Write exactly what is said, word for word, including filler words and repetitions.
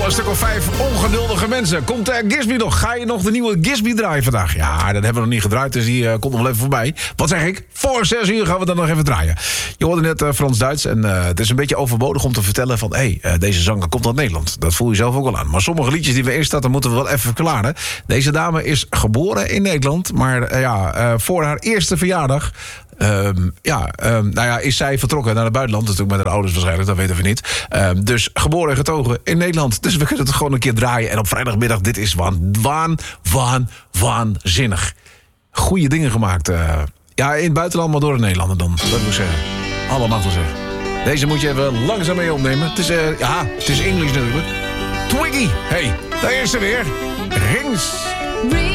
Een stuk of vijf ongeduldige mensen. Komt uh, Gisby nog? Ga je nog de nieuwe Gisby draaien vandaag? Ja, dat hebben we nog niet gedraaid, dus die uh, komt nog wel even voorbij. Wat zeg ik? Voor zes uur gaan we dan nog even draaien. Je hoorde net uh, Frans-Duits en uh, het is een beetje overbodig om te vertellen van... hé, hey, uh, deze zanger komt uit Nederland. Dat voel je zelf ook al aan. Maar sommige liedjes die we eerst hadden, moeten we wel even verklaren. Deze dame is geboren in Nederland, maar uh, ja, uh, voor haar eerste verjaardag... Um, ja, um, nou ja, is zij vertrokken naar het buitenland. Natuurlijk met haar ouders waarschijnlijk, dat weten we niet. Um, dus geboren en getogen in Nederland. Dus we kunnen het gewoon een keer draaien. En op vrijdagmiddag, dit is waan, waan, waan, waanzinnig. Goeie dingen gemaakt. Uh, ja, in het buitenland, maar door de Nederlander dan. Dat moet ik zeggen. Allemaal wel zeggen. Deze moet je even langzaam mee opnemen. Het is, uh, ja, het is Engels natuurlijk. Twiggy, hey, daar is ze weer. Rings.